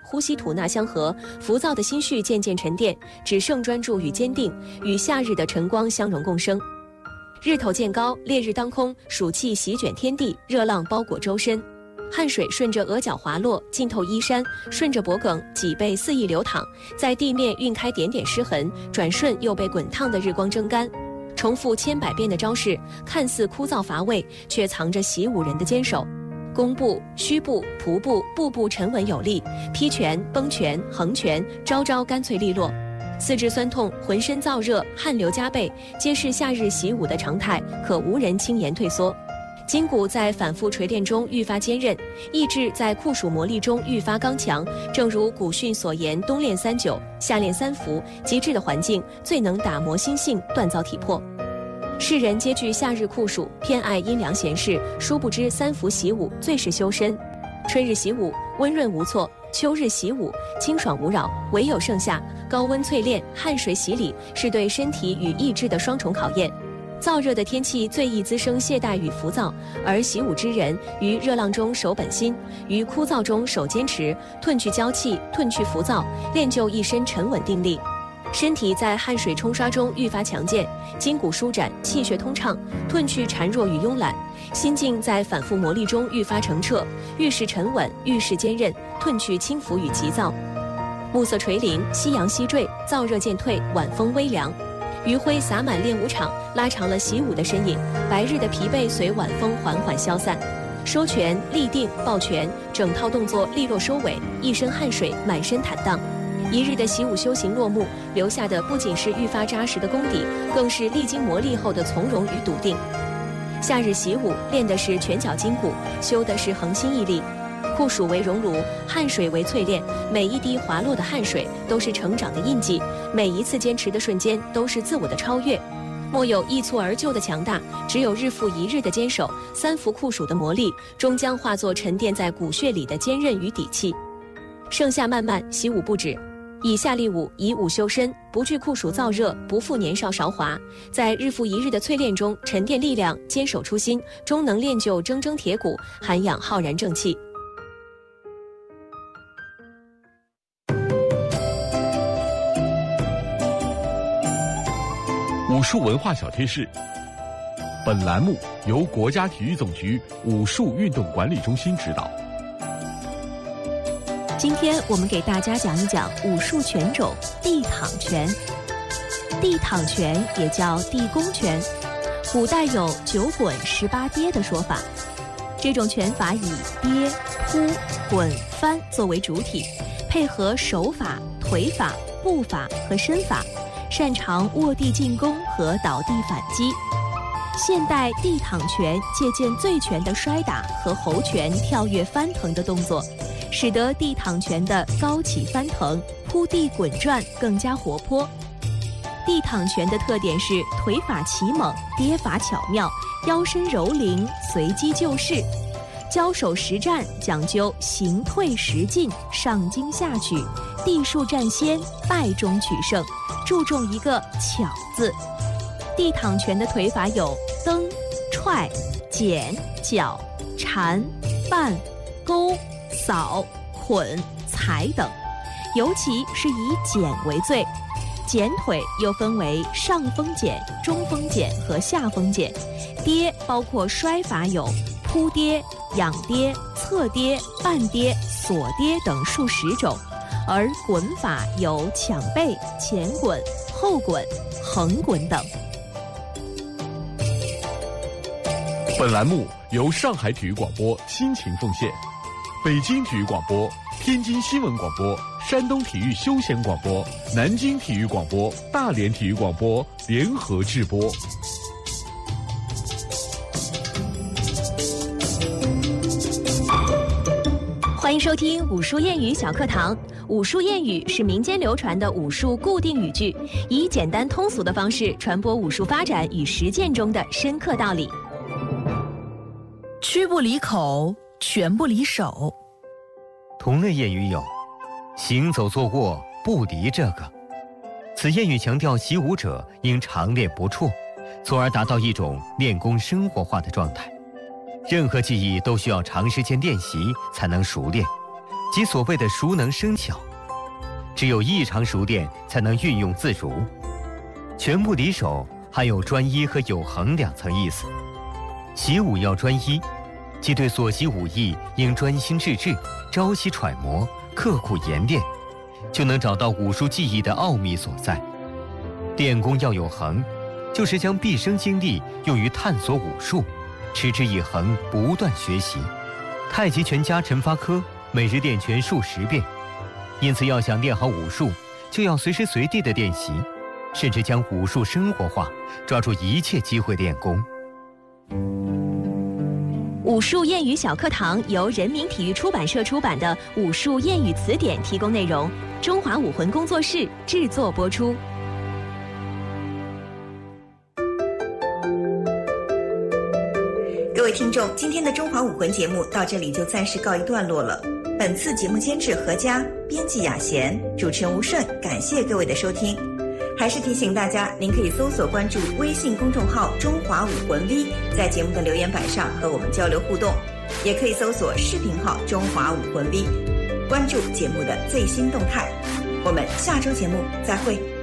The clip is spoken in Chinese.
呼吸吐纳相合，浮躁的心绪渐渐沉淀，只剩专注与坚定，与夏日的晨光相融共生。日头渐高，烈日当空，暑气席卷天地，热浪包裹周身。汗水顺着额角滑落，浸透衣衫，顺着脖颈、脊背肆意流淌，在地面晕开点点湿痕，转瞬又被滚烫的日光蒸干。重复千百遍的招式，看似枯燥乏味，却藏着习武人的坚守。弓步、虚步、仆步，步步沉稳有力，劈拳、崩拳、横拳，招招干脆利落。四肢酸痛，浑身燥热，汗流浃背，皆是夏日习武的常态，可无人轻言退缩。筋骨在反复锤炼中愈发坚韧，意志在酷暑磨砺中愈发刚强。正如古训所言，冬练3九，夏练3伏，极致的环境最能打磨心性，锻造体魄。世人皆惧夏日酷暑，偏爱阴凉闲适，殊不知3伏习武最是修身。春日习武温润无措，秋日习武清爽无扰，唯有盛夏高温淬炼，汗水洗礼，是对身体与意志的双重考验。燥热的天气最易滋生懈怠与浮躁，而习武之人于热浪中守本心，于枯燥中守坚持，褪去娇气，褪去浮躁，练就一身沉稳定力。身体在汗水冲刷中愈发强健，筋骨舒展，气血通畅，褪去孱弱与慵懒。心境在反复磨砺中愈发澄澈，愈是沉稳，愈是坚韧，褪去轻浮与急躁。暮色垂林，夕阳西坠，燥热渐退，晚风微凉。余晖洒满练武场，拉长了习武的身影，白日的疲惫随晚风缓缓消散。收拳、立定、抱拳，整套动作利落收尾，一身汗水，满身坦荡。一日的习武修行落幕，留下的不仅是愈发扎实的功底，更是历经磨砺后的从容与笃定。夏日习武练的是拳脚筋骨，修的是恒心毅力。酷暑为熔炉，汗水为淬炼，每一滴滑落的汗水都是成长的印记，每一次坚持的瞬间都是自我的超越。莫有一蹴而就的强大，只有日复一日的坚守，3伏酷暑的磨砺，终将化作沉淀在骨血里的坚韧与底气。盛夏漫漫，习武不止，以夏立武，以武修身，不惧酷暑燥热，不负年少韶华，在日复一日的淬炼中沉淀力量，坚守初心，终能练就铮铮铁骨，涵养浩然正气。 武术文化小贴士，本栏目由国家体育总局武术运动管理中心指导。 今天我们给大家讲一讲武术拳种地躺拳。地躺拳也叫地宫拳，古代有9滚18跌的说法。这种拳法以跌、扑、滚、翻作为主体，配合手法、腿法、步法和身法，擅长卧地进攻和倒地反击。现代地躺拳借鉴醉拳的摔打和猴拳跳跃翻腾的动作，使得地躺拳的高起翻腾、扑地滚转更加活泼。地躺拳的特点是腿法奇猛，跌法巧妙，腰身柔灵，随机就势。交手实战讲究行退时进，上惊下举，地术占先，败中取胜，注重一个巧字。地躺拳的腿法有蹬、踹、剪、绞、缠、绊、勾、扫、捆、踩等，尤其是以剪为最。剪腿又分为上风剪、中风剪和下风剪。跌包括摔法有扑跌、仰跌、侧跌、半跌、锁跌等数十种，而滚法有抢背、前滚、后滚、横滚等。 本栏目由上海体育广播辛勤奉献，北京体育广播、天津新闻广播、山东体育休闲广播、南京体育广播、大连体育广播联合制播。 欢迎收听武术谚语小课堂。武术谚语是民间流传的武术固定语句，以简单通俗的方式传播武术发展与实践中的深刻道理。 屈不离口，拳不离手。 同类谚语有行走坐卧不敌这个。此谚语强调习武者应常练不辍，从而达到一种练功生活化的状态。任何技艺都需要长时间练习才能熟练， 即所谓的熟能生巧。只有异常熟练，才能运用自如。拳不离手还有专一和有恒两层意思。习武要专一，即对所习武艺应专心致志，朝夕揣摩，刻苦研练，就能找到武术技艺的奥秘所在。练功要有恒，就是将毕生精力用于探索武术，持之以恒，不断学习。太极拳家陈发科每日练拳数10遍，因此要想练好武术，就要随时随地的练习，甚至将武术生活化，抓住一切机会练功。 武术谚语小课堂由人民体育出版社出版的《武术谚语词典》提供内容，中华武魂工作室制作播出。 各位听众，今天的中华武魂节目到这里就暂时告一段落了。本次节目监制何佳，编辑雅贤，主持人吴顺，感谢各位的收听。还是提醒大家，您可以搜索关注微信公众号中华武魂 V， 在节目的留言板上和我们交流互动，也可以搜索视频号中华武魂 V， 关注节目的最新动态。我们下周节目再会。